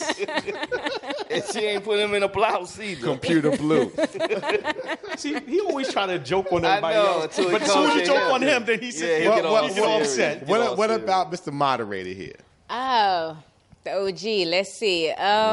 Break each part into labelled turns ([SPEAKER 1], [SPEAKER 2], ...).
[SPEAKER 1] And she ain't put him in a blouse either.
[SPEAKER 2] Computer blue.
[SPEAKER 3] See, he always try to joke on everybody
[SPEAKER 1] know,
[SPEAKER 3] else.
[SPEAKER 1] until it
[SPEAKER 3] But as soon
[SPEAKER 1] comes
[SPEAKER 3] as you
[SPEAKER 1] to
[SPEAKER 3] joke
[SPEAKER 1] him,
[SPEAKER 3] on him, then he says,
[SPEAKER 1] he'll get all
[SPEAKER 3] get
[SPEAKER 1] serious.
[SPEAKER 3] upset.
[SPEAKER 1] Get all
[SPEAKER 2] What
[SPEAKER 1] serious.
[SPEAKER 2] about Mr. Moderator here?
[SPEAKER 4] Oh, the OG. Let's see.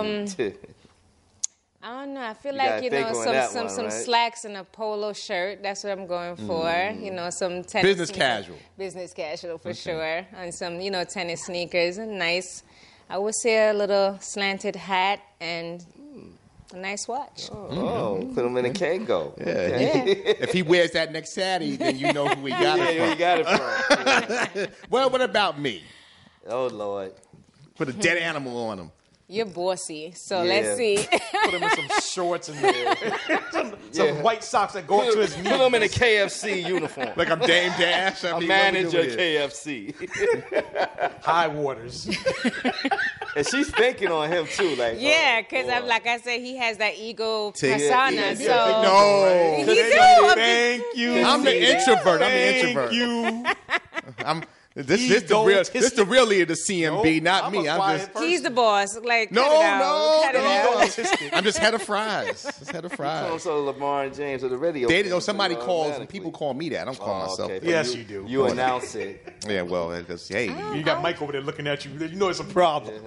[SPEAKER 4] I don't know. I feel
[SPEAKER 1] You
[SPEAKER 4] like,
[SPEAKER 1] gotta
[SPEAKER 4] you
[SPEAKER 1] think
[SPEAKER 4] know,
[SPEAKER 1] on
[SPEAKER 4] some
[SPEAKER 1] that
[SPEAKER 4] some
[SPEAKER 1] one,
[SPEAKER 4] some
[SPEAKER 1] right?
[SPEAKER 4] slacks and a polo shirt. That's what I'm going for. You know, some tennis
[SPEAKER 2] Business
[SPEAKER 4] sneakers.
[SPEAKER 2] casual.
[SPEAKER 4] Business casual for sure. And some, you know, tennis sneakers and nice. I would say a little slanted hat and a nice watch.
[SPEAKER 1] Oh, put him in a Kango.
[SPEAKER 2] Yeah.
[SPEAKER 4] Yeah.
[SPEAKER 2] If he wears that next Saturday, then you know who he got
[SPEAKER 1] Yeah,
[SPEAKER 2] it
[SPEAKER 1] you
[SPEAKER 2] from.
[SPEAKER 1] got it from.
[SPEAKER 2] Well, what about me?
[SPEAKER 1] Oh, Lord.
[SPEAKER 2] Put a dead animal on him.
[SPEAKER 4] You're bossy. So
[SPEAKER 1] Yeah.
[SPEAKER 4] let's see.
[SPEAKER 3] Put him in some shorts and some white socks that go up to his knees.
[SPEAKER 1] Put him in a KFC uniform.
[SPEAKER 2] Like I'm Dame Dash. I
[SPEAKER 1] A
[SPEAKER 2] mean,
[SPEAKER 1] manager
[SPEAKER 2] what we doing here?
[SPEAKER 1] KFC.
[SPEAKER 3] High waters.
[SPEAKER 1] And she's thinking on him, too. Like,
[SPEAKER 4] Yeah, because
[SPEAKER 1] boy.
[SPEAKER 4] like I said, he has that ego
[SPEAKER 2] Take-
[SPEAKER 4] persona.
[SPEAKER 1] yeah,
[SPEAKER 4] so
[SPEAKER 1] yeah.
[SPEAKER 2] No.
[SPEAKER 4] He do.
[SPEAKER 3] Thank you.
[SPEAKER 2] I'm the introvert. I'm the
[SPEAKER 3] Thank
[SPEAKER 2] introvert.
[SPEAKER 3] you.
[SPEAKER 2] This the real leader of the CMB, not
[SPEAKER 3] I'm
[SPEAKER 2] me.
[SPEAKER 3] a
[SPEAKER 2] I'm
[SPEAKER 3] quiet
[SPEAKER 2] just
[SPEAKER 3] person.
[SPEAKER 4] He's the boss. Like,
[SPEAKER 2] no,
[SPEAKER 4] cut it out. Cut it out.
[SPEAKER 2] I'm just head of fries. Just head of fries.
[SPEAKER 1] Also, Lamar James of the radio.
[SPEAKER 2] They,
[SPEAKER 1] thing,
[SPEAKER 2] somebody
[SPEAKER 1] so
[SPEAKER 2] calls
[SPEAKER 1] automatically.
[SPEAKER 2] people call me that. I don't call myself.
[SPEAKER 1] okay.
[SPEAKER 2] that.
[SPEAKER 3] Yes, you do.
[SPEAKER 1] You announce it.
[SPEAKER 2] Yeah, well, it's, hey,
[SPEAKER 3] You got Mike over there looking at you. You know it's a problem.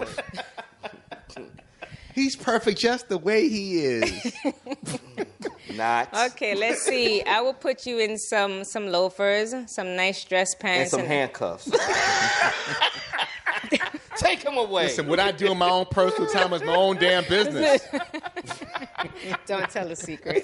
[SPEAKER 2] he's perfect just the way he is.
[SPEAKER 1] Not.
[SPEAKER 4] Okay, let's see. I will put you in some loafers, some nice dress
[SPEAKER 1] And
[SPEAKER 4] pants,
[SPEAKER 1] some handcuffs. Take him away.
[SPEAKER 2] Listen, what I do in my own personal time is my own damn business.
[SPEAKER 4] Don't tell a secret.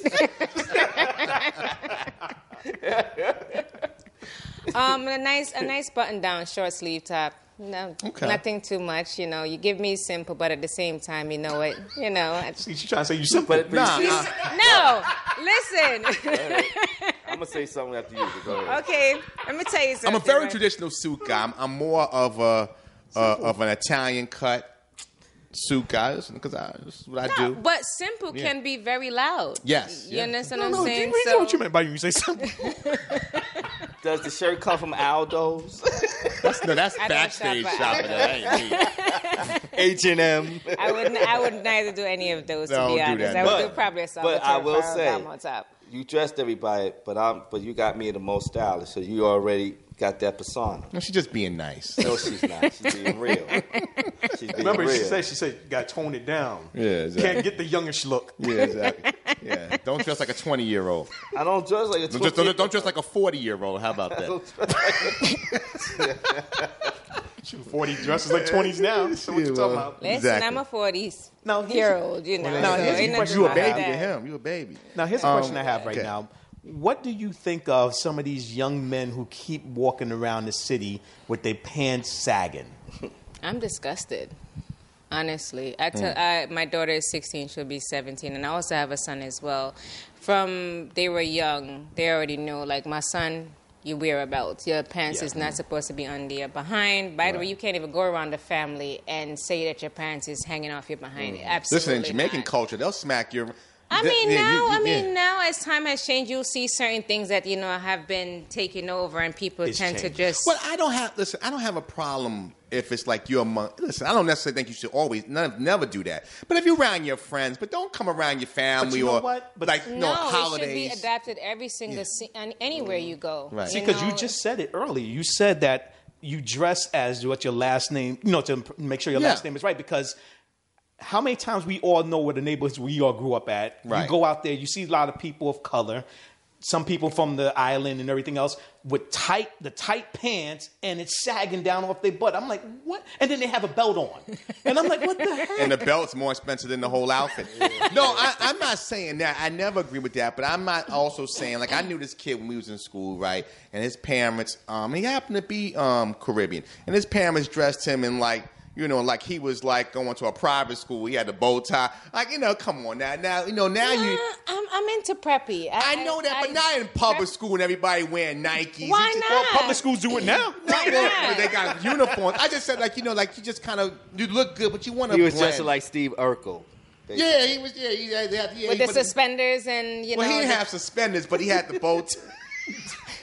[SPEAKER 4] A nice button-down short sleeve top. No,
[SPEAKER 2] Okay.
[SPEAKER 4] nothing too much. You know, you give me simple, but at the same time, you know it. You know.
[SPEAKER 3] She's trying to say you simple.
[SPEAKER 1] But
[SPEAKER 2] Nah,
[SPEAKER 4] No, listen.
[SPEAKER 1] I'm going to say something after you. But go ahead.
[SPEAKER 4] Okay, let me tell you something.
[SPEAKER 2] I'm a very
[SPEAKER 4] right?
[SPEAKER 2] traditional suit guy. I'm more of an Italian cut suit guy because this is what I do.
[SPEAKER 4] But simple can be very loud.
[SPEAKER 2] Yes,
[SPEAKER 4] You
[SPEAKER 2] yeah.
[SPEAKER 4] understand
[SPEAKER 3] No,
[SPEAKER 4] what I'm saying?
[SPEAKER 3] you know what you meant by you say something.
[SPEAKER 1] Does the shirt come from Aldo's?
[SPEAKER 2] That's
[SPEAKER 4] I don't
[SPEAKER 2] backstage
[SPEAKER 4] shop
[SPEAKER 2] shopping. That ain't me.
[SPEAKER 1] H&M?
[SPEAKER 4] I would neither do any of those, to
[SPEAKER 2] No,
[SPEAKER 4] be
[SPEAKER 2] don't do
[SPEAKER 4] honest.
[SPEAKER 2] that.
[SPEAKER 4] I would
[SPEAKER 1] But-
[SPEAKER 4] do probably a
[SPEAKER 1] but I will
[SPEAKER 4] Salvatore
[SPEAKER 1] say-
[SPEAKER 4] Ferragamo top.
[SPEAKER 1] You dressed everybody, but you got me the most stylish, so you already got that persona.
[SPEAKER 2] No, she's just being nice.
[SPEAKER 1] No, she's not. She's being real. She's being
[SPEAKER 3] Remember,
[SPEAKER 1] real.
[SPEAKER 3] she said, you got to tone it down.
[SPEAKER 2] Yeah, exactly.
[SPEAKER 3] Can't get the youngish look.
[SPEAKER 2] Yeah, exactly. Yeah, don't dress like a 20-year-old.
[SPEAKER 1] I don't dress like a
[SPEAKER 2] Don't dress like a 40-year-old. How about that?
[SPEAKER 3] Shoot, 40 dresses like 20s now. So what you talking about?
[SPEAKER 4] Listen,
[SPEAKER 2] Exactly.
[SPEAKER 4] I'm a 40s
[SPEAKER 3] Now, here's-
[SPEAKER 4] year old, you know.
[SPEAKER 3] Now,
[SPEAKER 4] so
[SPEAKER 3] here's
[SPEAKER 4] ain't
[SPEAKER 3] the
[SPEAKER 4] nothing
[SPEAKER 2] You a
[SPEAKER 4] wrong
[SPEAKER 2] baby
[SPEAKER 4] with
[SPEAKER 2] to
[SPEAKER 4] that.
[SPEAKER 2] him. You a baby.
[SPEAKER 3] Now, here's a question I have right
[SPEAKER 2] okay.
[SPEAKER 3] now. What do you think of some of these young men who keep walking around the city with their pants sagging?
[SPEAKER 4] I'm disgusted. Honestly, my daughter is 16; she'll be 17, and I also have a son as well. From they were young, they already know. Like my son, you wear a belt. Your pants is not supposed to be under your behind. By the way, you can't even go around the family and say that your pants is hanging off your behind. Absolutely.
[SPEAKER 2] Listen, in Jamaican
[SPEAKER 4] not.
[SPEAKER 2] culture, they'll smack your.
[SPEAKER 4] I mean,
[SPEAKER 2] yeah.
[SPEAKER 4] now as time has changed, you'll see certain things that have been taken over, and people
[SPEAKER 3] It's
[SPEAKER 4] tend to
[SPEAKER 3] changed.
[SPEAKER 4] just.
[SPEAKER 2] Well, I don't have a problem if it's like you're among. Listen, I don't necessarily think you should always never do that. But if you're around your friends, but don't come around your family
[SPEAKER 3] But you know
[SPEAKER 2] or
[SPEAKER 3] what? But
[SPEAKER 2] like
[SPEAKER 4] no,
[SPEAKER 2] holidays.
[SPEAKER 4] it should be adapted every single anywhere you go.
[SPEAKER 2] Right.
[SPEAKER 3] See, because you
[SPEAKER 4] know?
[SPEAKER 3] just said it earlier. You said that you dress as what your last name, to make sure your
[SPEAKER 2] Yeah.
[SPEAKER 3] last name is right. Because how many times we all know what the neighborhoods we all grew up at.
[SPEAKER 2] Right.
[SPEAKER 3] You go out there, you see a lot of people of color, some people from the island and everything else with the tight pants, and it's sagging down off their butt. I'm like, what? And then they have a belt on. And I'm like, what the heck?
[SPEAKER 2] And the belt's more expensive than the whole outfit. No, I'm not saying that. I never agree with that. But I'm not also saying, like, I knew this kid when we was in school, right? And his parents, he happened to be Caribbean. And his parents dressed him in, like he was, like, going to a private school. He had a bow tie. Like, come on now. Now you...
[SPEAKER 4] I'm into preppy.
[SPEAKER 2] I know that, but not in public school and everybody wearing Nikes.
[SPEAKER 4] Why
[SPEAKER 2] You just-
[SPEAKER 4] not?
[SPEAKER 3] Public schools do it now.
[SPEAKER 2] Well, they got uniforms. I just said, like, you just kind of, you look good, but you want to
[SPEAKER 1] He was
[SPEAKER 2] blend.
[SPEAKER 1] dressed like Steve Urkel.
[SPEAKER 2] Yeah, he was. Yeah,
[SPEAKER 4] with the suspenders and
[SPEAKER 2] Well, he didn't have suspenders, but he had the bow tie.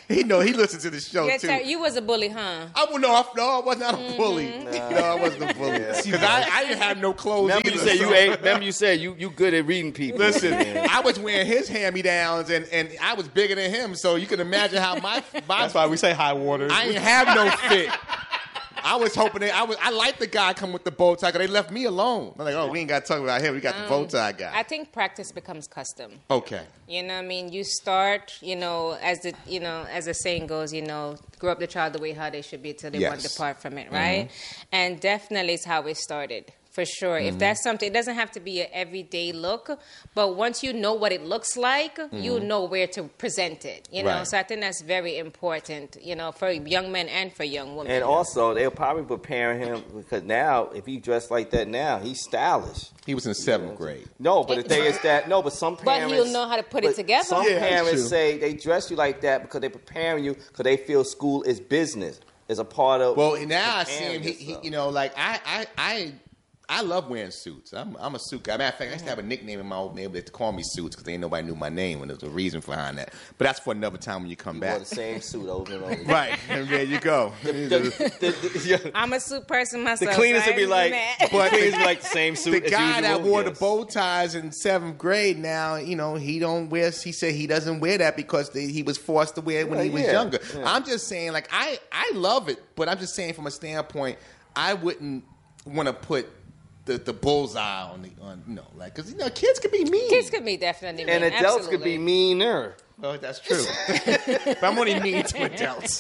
[SPEAKER 2] He listens to the show
[SPEAKER 4] Yeah,
[SPEAKER 2] too.
[SPEAKER 4] you was a bully, huh?
[SPEAKER 2] I was not a bully. No, I wasn't a bully. Because I didn't have no clothes
[SPEAKER 1] Remember
[SPEAKER 2] either.
[SPEAKER 1] you said you ate. Remember you said you good at reading people.
[SPEAKER 2] Listen,
[SPEAKER 1] man.
[SPEAKER 2] I was wearing his hand-me-downs, and I was bigger than him, so you can imagine how my
[SPEAKER 3] That's why we say high water.
[SPEAKER 2] I ain't have no fit. I was hoping I like the guy come with the bow tie, because they left me alone. I'm like, oh, we ain't got to talk about him. We got the bow tie guy.
[SPEAKER 4] I think practice becomes custom.
[SPEAKER 2] Okay.
[SPEAKER 4] You know what I mean? You start, as the saying goes, grow up the child the way how they should be till they
[SPEAKER 2] Yes.
[SPEAKER 4] want to depart from it, right? And definitely it's how it started. For sure. If that's something, it doesn't have to be an everyday look, but once you know what it looks like, you know where to present it,
[SPEAKER 2] Right.
[SPEAKER 4] So I think that's very important, for young men and for young women.
[SPEAKER 1] And also, they'll probably prepare him because now, if he dressed like that now, he's stylish.
[SPEAKER 2] He was in 7th grade.
[SPEAKER 1] No, but the thing is that but some
[SPEAKER 4] But
[SPEAKER 1] parents.
[SPEAKER 4] he'll know how to put it
[SPEAKER 1] but
[SPEAKER 4] together.
[SPEAKER 1] Some
[SPEAKER 2] Yeah, that's
[SPEAKER 1] parents
[SPEAKER 2] true.
[SPEAKER 1] say they dress you like that because they're preparing you because they feel school is business, is a part of.
[SPEAKER 2] Well, now I see
[SPEAKER 1] preparing
[SPEAKER 2] him. He
[SPEAKER 1] yourself.
[SPEAKER 2] like I love wearing suits. I'm a suit guy. Matter of fact, I used to have a nickname in my old neighborhood to call me Suits because ain't nobody knew my name, and there's a reason behind that. But that's for another time when you come
[SPEAKER 1] Wore
[SPEAKER 2] back.
[SPEAKER 1] the same suit over and over.
[SPEAKER 2] Right, and there you go.
[SPEAKER 4] I'm a suit person myself.
[SPEAKER 1] The cleaners
[SPEAKER 4] so
[SPEAKER 1] would be
[SPEAKER 4] I
[SPEAKER 1] like,
[SPEAKER 4] ain't mad.
[SPEAKER 1] but cleaners be like the same suit.
[SPEAKER 2] The
[SPEAKER 1] as
[SPEAKER 2] guy that
[SPEAKER 1] usual?
[SPEAKER 2] wore
[SPEAKER 1] Yes.
[SPEAKER 2] the bow ties in 7th grade now, he don't wear. He said he doesn't wear that because he was forced to wear it when he was
[SPEAKER 1] Yeah,
[SPEAKER 2] younger.
[SPEAKER 1] yeah.
[SPEAKER 2] I'm just saying, like I love it, but I'm just saying from a standpoint, I wouldn't want to put the bullseye on because kids can be mean.
[SPEAKER 4] Kids could be definitely
[SPEAKER 1] And
[SPEAKER 4] mean,
[SPEAKER 1] adults could be
[SPEAKER 4] absolutely.
[SPEAKER 1] meaner.
[SPEAKER 2] Oh, that's true. But I'm only mean to adults.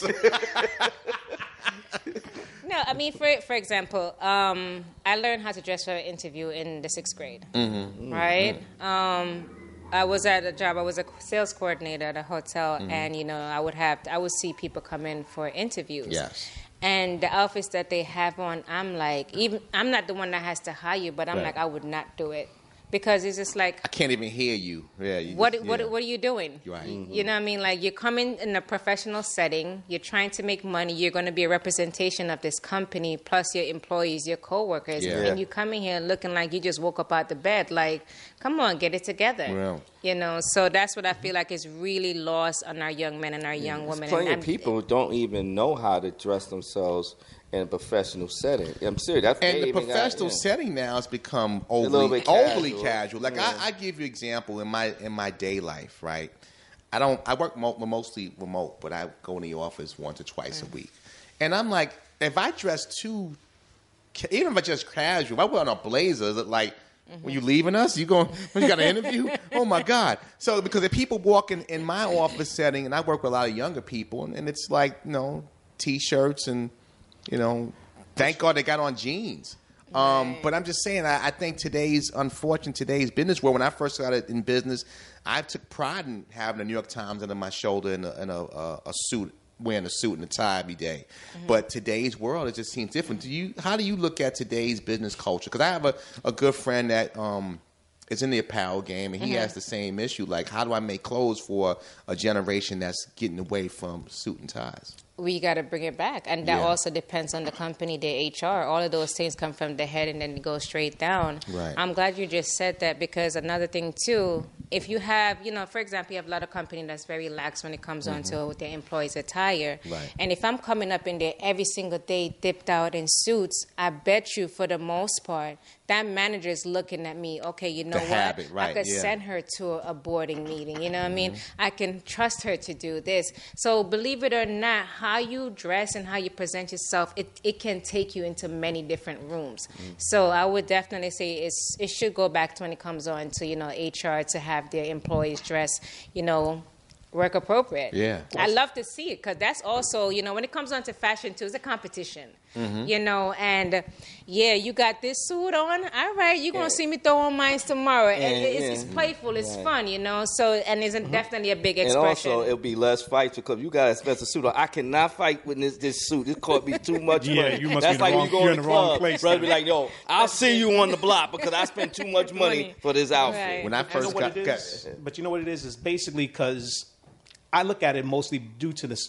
[SPEAKER 4] No, I mean, for example, I learned how to dress for an interview in the 6th grade, right? I was at a job. I was a sales coordinator at a hotel, and I would see people come in for interviews.
[SPEAKER 2] Yes.
[SPEAKER 4] And the outfits that they have on, I'm like, I'm not the one that has to hire you, but I'm
[SPEAKER 2] Right.
[SPEAKER 4] like, I would not do it because it's just like,
[SPEAKER 2] I can't even hear you. Yeah.
[SPEAKER 4] what are you doing?
[SPEAKER 2] Right.
[SPEAKER 4] You know what I mean? Like, you're coming in a professional setting, you're trying to make money, you're going to be a representation of this company, plus your employees, your coworkers,
[SPEAKER 2] Yeah.
[SPEAKER 4] and you come in here looking like you just woke up out the bed. Like, come on, get it together.
[SPEAKER 2] Yeah.
[SPEAKER 4] So that's what I feel like is really lost on our young men and our young women.
[SPEAKER 1] Plenty
[SPEAKER 4] And
[SPEAKER 1] of people don't even know how to dress themselves in a professional setting. I'm serious. That's
[SPEAKER 2] And
[SPEAKER 1] they
[SPEAKER 2] the
[SPEAKER 1] even
[SPEAKER 2] professional
[SPEAKER 1] got,
[SPEAKER 2] setting now has become
[SPEAKER 1] little bit
[SPEAKER 2] overly
[SPEAKER 1] casual.
[SPEAKER 2] casual. Like
[SPEAKER 1] Yeah.
[SPEAKER 2] I give you an example in my day life, right? I work mostly remote, but I go in the office once or twice a week. And I'm like, if I dress even if I just casual, if I wear on a blazer, is it like, when you leaving us? You got an interview? Oh my God. So because if people walk in my office setting, and I work with a lot of younger people, and it's like, T-shirts and, thank God they got on jeans. But I'm just saying, I think today's business world, when I first started in business, I took pride in having the New York Times under my shoulder and a suit, wearing a suit and a tie every day. But today's world, it just seems different. How do you look at today's business culture? Because I have a good friend that is in the apparel game, and he has the same issue. Like, how do I make clothes for a generation that's getting away from suit and ties?
[SPEAKER 4] We got to bring it back. And that
[SPEAKER 2] Yeah.
[SPEAKER 4] also depends on the company, their HR. All of those things come from the head and then go straight down.
[SPEAKER 2] Right.
[SPEAKER 4] I'm glad you just said that because another thing, too, if you have, for example, you have a lot of companies that's very lax when it comes on to their employees' attire.
[SPEAKER 2] Right.
[SPEAKER 4] And if I'm coming up in there every single day dipped out in suits, I bet you for the most part, that manager is looking at me, okay, you know
[SPEAKER 2] The
[SPEAKER 4] what?
[SPEAKER 2] habit, right,
[SPEAKER 4] I could
[SPEAKER 2] yeah.
[SPEAKER 4] send her to a boarding meeting. You know what I mean? I can trust her to do this. So believe it or not, how you dress and how you present yourself, it can take you into many different rooms. So I would definitely say it should go back to when it comes on to, HR to have their employees dress, work appropriate.
[SPEAKER 2] Yeah.
[SPEAKER 4] I love to see it because that's also, when it comes on to fashion too, it's a competition. And you got this suit on. All right, you're going to see me throw on mine tomorrow. And it's playful, it's fun, So, and it's definitely a big
[SPEAKER 1] And
[SPEAKER 4] expression.
[SPEAKER 1] also, it'll be less fights because you got a special suit on. I cannot fight with this suit. This cost me too much
[SPEAKER 3] Yeah,
[SPEAKER 1] money.
[SPEAKER 3] you must
[SPEAKER 1] That's
[SPEAKER 3] be
[SPEAKER 1] like
[SPEAKER 3] the
[SPEAKER 1] when you
[SPEAKER 3] wrong-
[SPEAKER 1] go
[SPEAKER 3] you're
[SPEAKER 1] in
[SPEAKER 3] in
[SPEAKER 1] the
[SPEAKER 3] the wrong
[SPEAKER 1] club.
[SPEAKER 3] place
[SPEAKER 1] Brother be
[SPEAKER 3] then.
[SPEAKER 1] like, yo, I'll see you on the block because I spent too much money for this outfit.
[SPEAKER 4] Right.
[SPEAKER 2] When I
[SPEAKER 3] You know
[SPEAKER 2] first
[SPEAKER 3] what
[SPEAKER 2] got,
[SPEAKER 3] it is? But you know what it is? It's basically because I look at it mostly due to this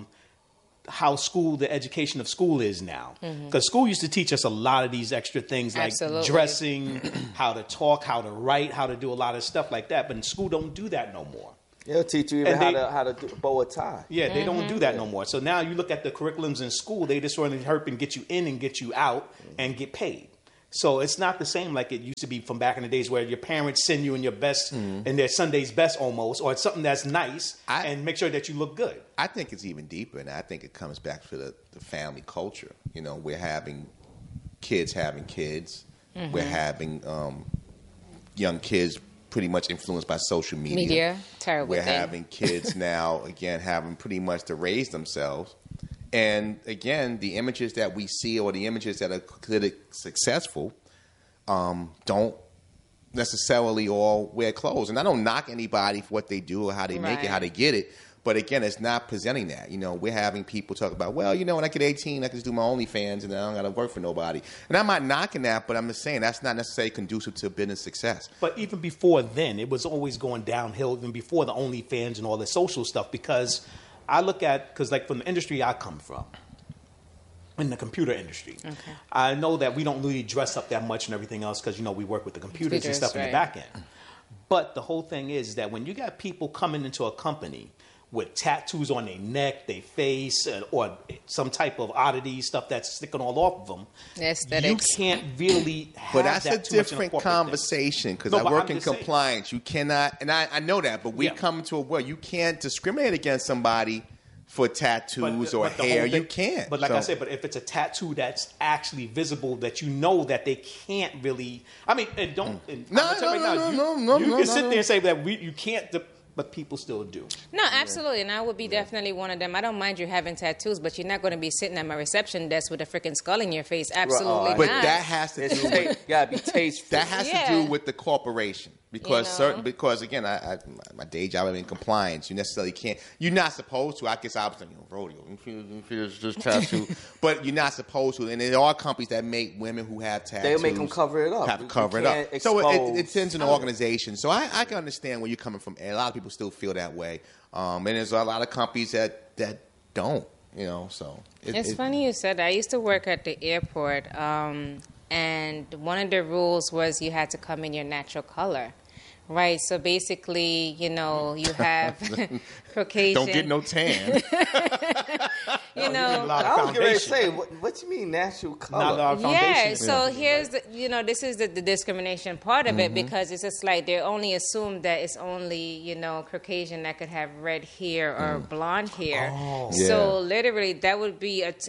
[SPEAKER 3] how the education of school is now. Because school used to teach us a lot of these extra things like
[SPEAKER 4] Absolutely.
[SPEAKER 3] dressing, how to talk, how to write, how to do a lot of stuff like that. But in school don't do that no more.
[SPEAKER 1] They'll teach you even
[SPEAKER 3] And
[SPEAKER 1] how to do, bow a tie.
[SPEAKER 3] Yeah, they don't do that no more. So now you look at the curriculums in school, they just want to help and get you in and get you out and get paid. So it's not the same like it used to be from back in the days where your parents send you in your best, in their Sunday's best almost, or something that's nice and make sure that you look good.
[SPEAKER 2] I think it's even deeper, and I think it comes back to the family culture. You know, we're having kids. We're having young kids pretty much influenced by social media.
[SPEAKER 4] Terrible
[SPEAKER 2] We're
[SPEAKER 4] thing.
[SPEAKER 2] having kids now, again, having pretty much to raise themselves. And again, the images that we see or the images that are considered successful don't necessarily all wear clothes. And I don't knock anybody for what they do or how they make it, how they get it. But again, it's not presenting that. You know, we're having people talk about, well, you know, when I get 18, I can just do my OnlyFans and I don't got to work for nobody. And I'm not knocking that, but I'm just saying that's not necessarily conducive to business success.
[SPEAKER 3] But even before then, it was always going downhill, even before the OnlyFans and all the social stuff, because I look at, because like from the industry I come from, in the computer industry, I know that we don't really dress up that much and everything else because, you know, we work with the computers and stuff in the back end. But the whole thing is that when you got people coming into a company with tattoos on their neck, their face, or some type of oddity stuff that's sticking all off of them, you can't really have
[SPEAKER 2] But that's
[SPEAKER 3] that
[SPEAKER 2] a different conversation because I work in compliance. You cannot, and I know that, but we come into a world, you can't discriminate against somebody for tattoos or hair. You can't.
[SPEAKER 3] But like I said, but if it's a tattoo that's actually visible, that you know that they can't really, I mean, and don't. No. You can sit there and say that you can't. But people still do.
[SPEAKER 4] No, absolutely. And I would be definitely one of them. I don't mind you having tattoos, but you're not going to be sitting at my reception desk with a freaking skull in your face. Absolutely not.
[SPEAKER 2] But that has to do with,
[SPEAKER 1] gotta be tasteful.
[SPEAKER 2] That has to do with the corporation. Because because again, my day job, I'm in compliance. You necessarily can't. You're not supposed to. I guess I was like, rodeo. Just tattoo, but you're not supposed to. And there are companies that make women who have tattoos.
[SPEAKER 1] They'll make them cover it up.
[SPEAKER 2] Have to cover it up. So it depends on the organization. So I can understand where you're coming from. And a lot of people still feel that way. And there's a lot of companies that don't. You know, so
[SPEAKER 4] it's funny you said that. I used to work at the airport, and one of the rules was you had to come in your natural color. Right, so basically, you know, you have Caucasian.
[SPEAKER 2] Don't get no tan.
[SPEAKER 4] You know,
[SPEAKER 1] I was going to say, what you mean natural color?
[SPEAKER 4] Yeah, so here's the, you know, this is the discrimination part of it because it's just like they only assume that it's only, you know, Caucasian that could have red hair or blonde hair.
[SPEAKER 3] Oh.
[SPEAKER 4] So literally, that would be a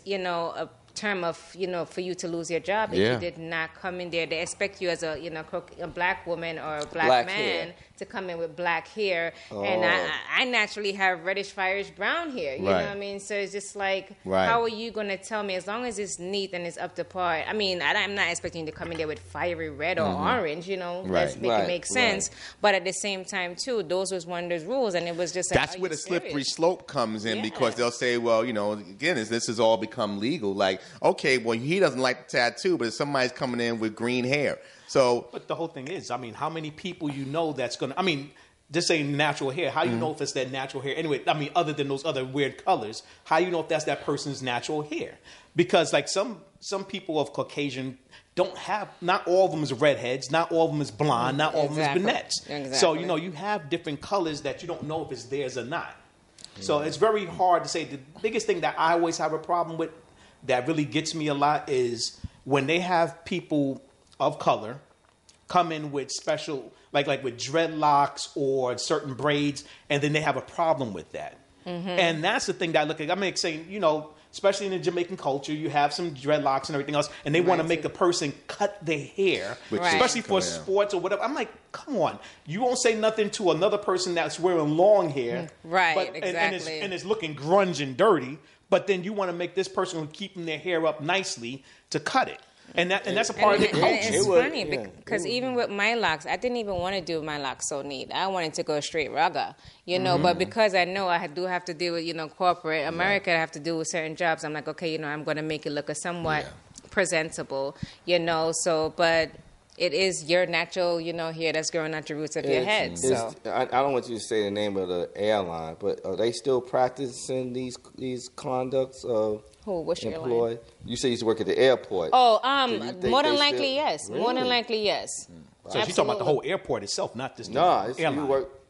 [SPEAKER 4] term of, you know, for you to lose your job if you did not come in there. They expect you as a, you know, a black woman or a black man to come in with black hair. And I naturally have reddish, firish brown hair. You know what I mean? So it's just like, how are you going to tell me, as long as it's neat and it's up to par? I mean, I'm not expecting you to come in there with fiery red or orange, you know, let's make it make sense. But at the same time, too, those was one of those rules, and it was just like,
[SPEAKER 2] that's where the slippery slope comes in because they'll say, well, you know, again, this has all become legal. Like, okay, well, he doesn't like the tattoo, but if somebody's coming in with green hair. So,
[SPEAKER 3] but the whole thing is, I mean, how many people you know that's going to, I mean, just saying natural hair, how you know if it's that natural hair? Anyway, I mean, other than those other weird colors, how you know if that's that person's natural hair? Because like some people of Caucasian don't have, not all of them is redheads, not all of them is blonde, not all of them is brunettes.
[SPEAKER 4] Exactly.
[SPEAKER 3] So, you know, you have different colors that you don't know if it's theirs or not. So it's very hard to say. The biggest thing that I always have a problem with that really gets me a lot is when they have people of color come in with special, like with dreadlocks or certain braids, and then they have a problem with that. And that's the thing that I look at. I mean, saying, you know, especially in the Jamaican culture, you have some dreadlocks and everything else, and they want to make a person cut their hair, especially for sports or whatever. I'm like, come on. You won't say nothing to another person that's wearing long hair.
[SPEAKER 4] Exactly.
[SPEAKER 3] And it's looking grunge and dirty, but then you want to make this person who's keeping their hair up nicely to cut it. And that's a part of the culture.
[SPEAKER 4] It's funny because even with my locks, I didn't even want to do my locks so neat. I wanted to go straight ragga, you know. But because I know I do have to deal with, you know, corporate America, I have to deal with certain jobs. I'm like, okay, you know, I'm going to make it look a somewhat presentable, you know. So, but it is your natural, you know, hair that's growing out your roots of your head. So
[SPEAKER 1] I don't want you to say the name of the airline, but are they still practicing these conducts of
[SPEAKER 4] who? What's your
[SPEAKER 1] employee?
[SPEAKER 4] airline?
[SPEAKER 1] You say you used to work at the airport.
[SPEAKER 4] Oh, more than likely, yes. More than likely, yes.
[SPEAKER 3] So she's talking about the whole airport itself, not this
[SPEAKER 1] No,
[SPEAKER 3] airline.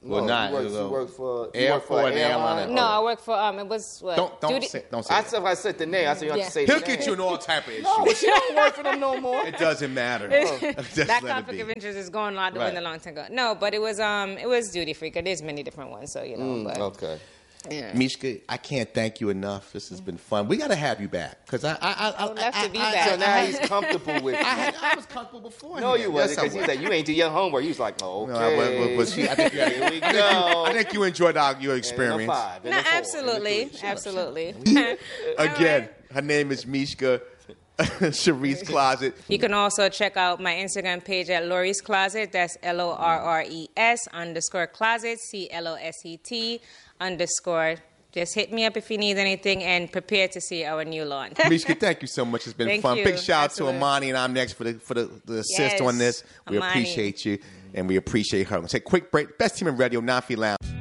[SPEAKER 2] Well, not.
[SPEAKER 1] You work for
[SPEAKER 2] an airline.
[SPEAKER 4] No, I work for it was what?
[SPEAKER 2] Don't say that.
[SPEAKER 1] I said the name. I said you have to say
[SPEAKER 2] He'll
[SPEAKER 1] the name.
[SPEAKER 2] get you in all type of issues.
[SPEAKER 1] No, she don't work for them no more.
[SPEAKER 2] It doesn't matter. Just
[SPEAKER 4] that
[SPEAKER 2] let it
[SPEAKER 4] conflict
[SPEAKER 2] be.
[SPEAKER 4] of interest is going on
[SPEAKER 2] Right.
[SPEAKER 4] in a long time ago. No, but it was duty free. Cause there's many different ones, so you know. But
[SPEAKER 1] Okay.
[SPEAKER 4] yeah.
[SPEAKER 2] Mishka, I can't thank you enough. This has been fun. We got to have you back because
[SPEAKER 4] would love to be back.
[SPEAKER 1] So now he's comfortable with you.
[SPEAKER 2] I was comfortable before.
[SPEAKER 1] No, you wasn't,
[SPEAKER 2] Yes, I
[SPEAKER 1] because he's like, you ain't do your homework. You was like, oh,
[SPEAKER 2] No,
[SPEAKER 1] okay.
[SPEAKER 2] I think,
[SPEAKER 1] Here we go.
[SPEAKER 2] I think you enjoyed your
[SPEAKER 1] And a
[SPEAKER 2] experience.
[SPEAKER 1] 5, and
[SPEAKER 4] No,
[SPEAKER 1] a 4, and a
[SPEAKER 4] absolutely,
[SPEAKER 1] 3.
[SPEAKER 4] absolutely.
[SPEAKER 2] Again, her name is Mishka Sharice Closet.
[SPEAKER 4] You can also check out my Instagram page at Lori's Closet. That's LORRES_closet, CLOSET_. Just hit me up if you need anything and prepare to see our new lawn.
[SPEAKER 2] Mishka, thank you so much. It's been
[SPEAKER 4] Thank
[SPEAKER 2] fun.
[SPEAKER 4] you.
[SPEAKER 2] Big shout out
[SPEAKER 4] Absolutely.
[SPEAKER 2] to Amani and I'm next for the assist
[SPEAKER 4] Yes,
[SPEAKER 2] on this. We
[SPEAKER 4] Amani.
[SPEAKER 2] appreciate you and we appreciate her. We'll take a quick break. Best team in radio, Nafi Lounge.